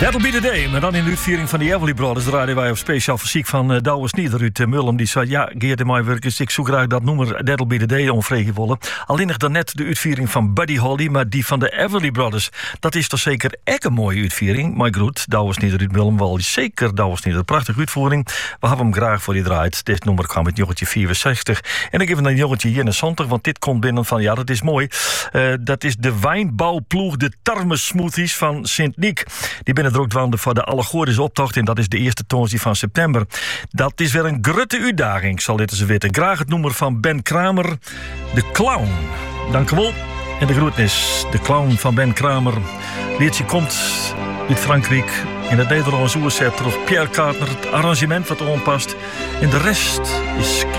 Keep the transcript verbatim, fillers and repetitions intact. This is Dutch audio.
That'll be the day, maar dan in de uitviering van de Everly Brothers draaiden wij op speciaal fysiek van uh, Douwe Snieder uit uh, Mullen. Die zei, ja, Geert en mij werkers, ik zoek graag dat nummer That'll be the day onvregen willen. Alleen nog daarnet de uitviering van Buddy Holly, maar die van de Everly Brothers. Dat is toch zeker echt een mooie uitviering. Maar goed, Douwe Snieder uit Mullen, wel zeker Douwe Snieder. Prachtige uitvoering. We hebben hem graag voor die draait. Dit nummer kwam met jongetje vierenzestig. En ik even een jongetje eenenzestig, want dit komt binnen van, ja, dat is mooi. Uh, dat is de wijnbouwploeg, de Tarmesmoothies van Sint-Niek. Die binnen er ook dwanden voor de allegorische optocht. En dat is de eerste toonsdag van september. Dat is weer een grote uitdaging, zal dit eens weten. Graag het nummer van Ben Kramer, de clown. Dank u wel. En de groetnis, de clown van Ben Kramer. Liedje komt uit Frankrijk. In het Nederlands oerzet terug Pierre Carter. Het arrangement wat erom past. En de rest is